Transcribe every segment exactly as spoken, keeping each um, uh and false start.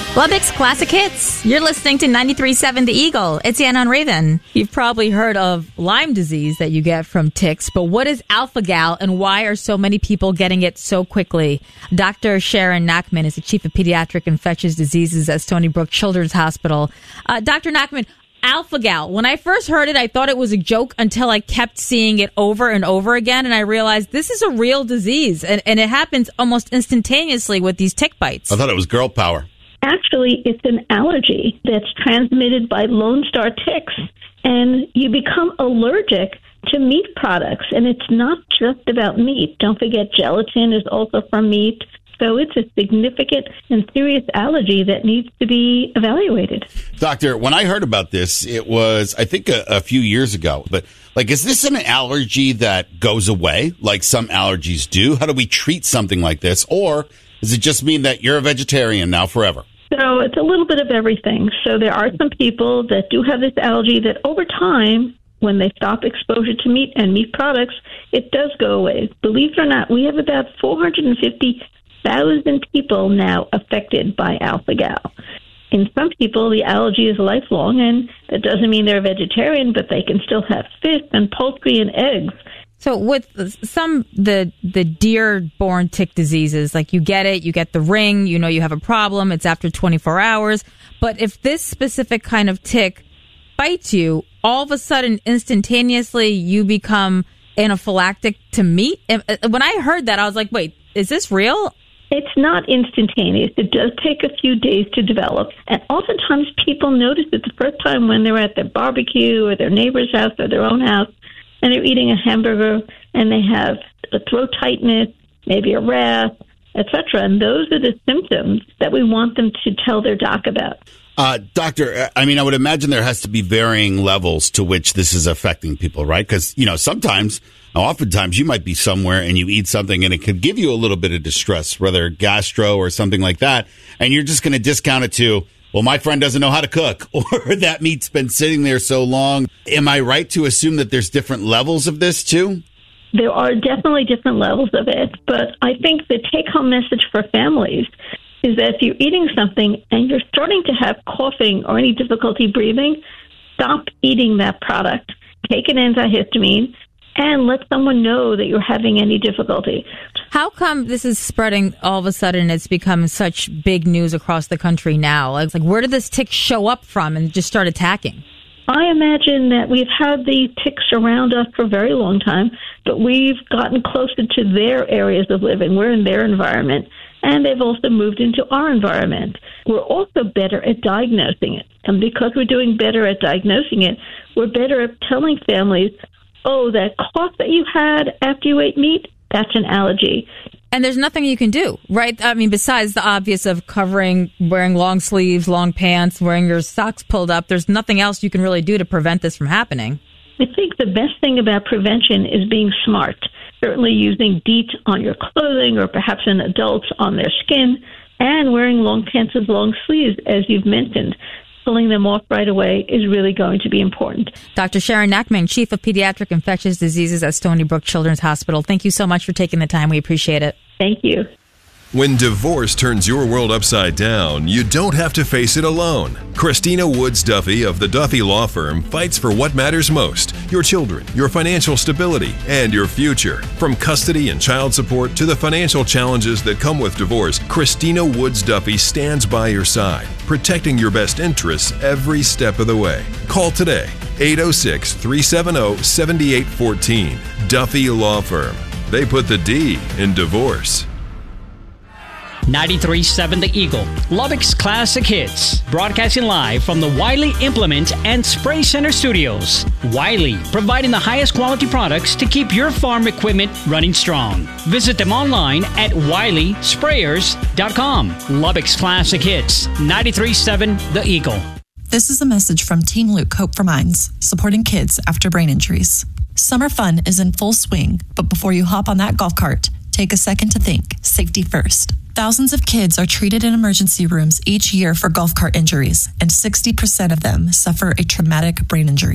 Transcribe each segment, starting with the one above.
Lubbock's Classic Hits. You're listening to ninety-three point seven The Eagle. It's Ann on Raven. You've probably heard of Lyme disease that you get from ticks, but what is alpha-gal and why are so many people getting it so quickly? Doctor Sharon Nachman is the Chief of Pediatric Infectious Diseases at Stony Brook Children's Hospital. Uh, Doctor Nachman, alpha-gal, when I first heard it, I thought it was a joke until I kept seeing it over and over again, and I realized this is a real disease, and, and it happens almost instantaneously with these tick bites. I thought it was girl power. Actually, it's an allergy that's transmitted by Lone Star ticks, and you become allergic to meat products. And it's not just about meat. Don't forget, gelatin is also from meat. So it's a significant and serious allergy that needs to be evaluated. Doctor, when I heard about this, it was, I think, a, a few years ago. But, like, is this an allergy that goes away, like some allergies do? How do we treat something like this? Or does it just mean that you're a vegetarian now forever? So it's a little bit of everything. So there are some people that do have this allergy that over time, when they stop exposure to meat and meat products, it does go away. Believe it or not, we have about four hundred fifty thousand people now affected by alpha-gal. In some people, the allergy is lifelong, and that doesn't mean they're a vegetarian, but they can still have fish and poultry and eggs. So with some, the the deer-borne tick diseases, like you get it, you get the ring, you know you have a problem, it's after twenty-four hours. But if this specific kind of tick bites you, all of a sudden, instantaneously, you become anaphylactic to meat? When I heard that, I was like, wait, is this real? It's not instantaneous. It does take a few days to develop. And oftentimes people notice it the first time when they're at their barbecue or their neighbor's house or their own house, and they're eating a hamburger and they have a throat tightness, maybe a rash, et cetera. And those are the symptoms that we want them to tell their doc about. Uh, doctor, I mean, I would imagine there has to be varying levels to which this is affecting people, right? Because, you know, sometimes, oftentimes you might be somewhere and you eat something and it could give you a little bit of distress, whether gastro or something like that. And you're just going to discount it to, well, my friend doesn't know how to cook, or that meat's been sitting there so long. Am I right to assume that there's different levels of this too? There are definitely different levels of it, but I think the take-home message for families is that if you're eating something and you're starting to have coughing or any difficulty breathing, stop eating that product. Take an antihistamine and let someone know that you're having any difficulty. How come this is spreading all of a sudden? It's become such big news across the country now. It's like, where did this tick show up from and just start attacking? I imagine that we've had these ticks around us for a very long time, but we've gotten closer to their areas of living. We're in their environment, and they've also moved into our environment. We're also better at diagnosing it. And because we're doing better at diagnosing it, we're better at telling families, oh, that cough that you had after you ate meat, that's an allergy. And there's nothing you can do, right? I mean, besides the obvious of covering, wearing long sleeves, long pants, wearing your socks pulled up, there's nothing else you can really do to prevent this from happening. I think the best thing about prevention is being smart. Certainly using DEET on your clothing or perhaps in adults on their skin, and wearing long pants with long sleeves, as you've mentioned. Pulling them off right away is really going to be important. Doctor Sharon Nachman, Chief of Pediatric Infectious Diseases at Stony Brook Children's Hospital. Thank you so much for taking the time. We appreciate it. Thank you. When divorce turns your world upside down, you don't have to face it alone. Christina Woods Duffy of the Duffy Law Firm fights for what matters most: your children, your financial stability, and your future. From custody and child support to the financial challenges that come with divorce, Christina Woods Duffy stands by your side, protecting your best interests every step of the way. Call today, eight oh six, three seven oh, seven eight one four. Duffy Law Firm. They put the D in divorce. ninety-three point seven The Eagle, Lubbock's Classic Hits, broadcasting live from the Wiley Implement and Spray Center studios. Wiley, providing the highest quality products to keep your farm equipment running strong. Visit them online at wiley sprayers dot com. Lubbock's Classic Hits, ninety-three point seven The Eagle. This is a message from Team Luke Hope for Minds, supporting kids after brain injuries. Summer fun is in full swing, but before you hop on that golf cart, take a second to think. Safety first. Thousands of kids are treated in emergency rooms each year for golf cart injuries, and sixty percent of them suffer a traumatic brain injury.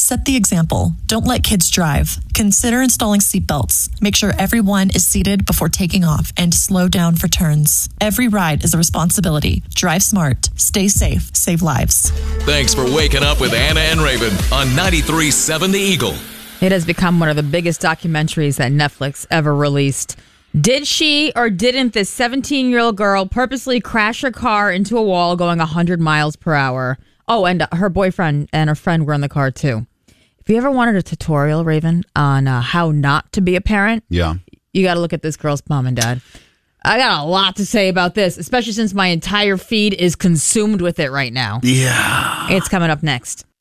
Set the example. Don't let kids drive. Consider installing seatbelts. Make sure everyone is seated before taking off and slow down for turns. Every ride is a responsibility. Drive smart. Stay safe. Save lives. Thanks for waking up with Anna and Raven on ninety-three point seven The Eagle. It has become one of the biggest documentaries that Netflix ever released. Did she or didn't this seventeen-year-old girl purposely crash her car into a wall going one hundred miles per hour? Oh, and her boyfriend and her friend were in the car, too. If you ever wanted a tutorial, Raven, on uh, how not to be a parent, yeah, you got to look at this girl's mom and dad. I got a lot to say about this, especially since my entire feed is consumed with it right now. Yeah. It's coming up next.